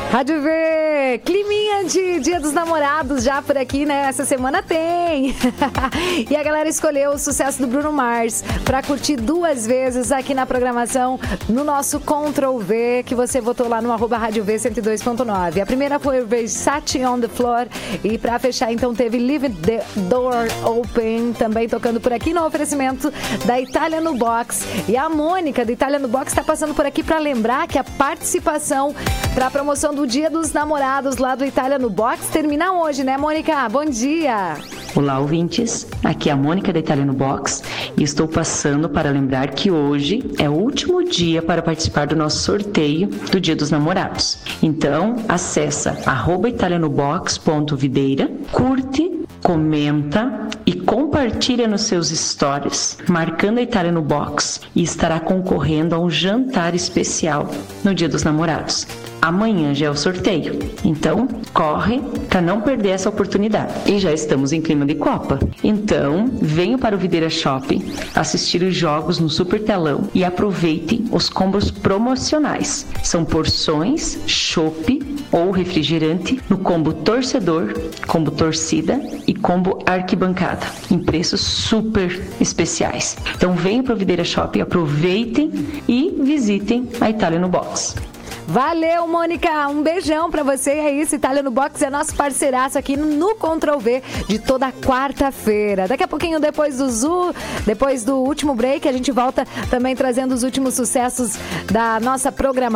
Rádio V, climinha de Dia dos Namorados já por aqui, né? Essa semana tem. E a galera escolheu o sucesso do Bruno Mars pra curtir 2 vezes aqui na programação, no nosso Ctrl V, que você votou lá no @Rádio V 102.9. A primeira foi o Versace on the Floor e pra fechar então teve Leave the Door Open, também tocando por aqui no oferecimento da Itália no Box. E a Mônica da Itália no Box tá passando por aqui pra lembrar que a participação pra promoção do Dia dos Namorados lá do Itália no Box termina hoje, né, Mônica? Bom dia! Olá, ouvintes. Aqui é a Mônica da Itália no Box e estou passando para lembrar que hoje é o último dia para participar do nosso sorteio do Dia dos Namorados. Então, acessa @italianobox.videira, curte, comenta e compartilha nos seus stories, marcando a Itália no Box, e estará concorrendo a um jantar especial no Dia dos Namorados. Amanhã já é o sorteio, então corre para não perder essa oportunidade. E já estamos em clima de Copa, então venham para o Videira Shopping assistir os jogos no super telão e aproveitem os combos promocionais. São porções, chopp ou refrigerante no combo torcedor, combo torcida e combo arquibancada, em preços super especiais. Então venham para o Videira Shopping, aproveitem e visitem a Itália no Box. Valeu, Mônica. Um beijão pra você. É isso, Itália no Box é nosso parceiraço aqui no Ctrl V de toda quarta-feira. Daqui a pouquinho, depois do último break, a gente volta também trazendo os últimos sucessos da nossa programação.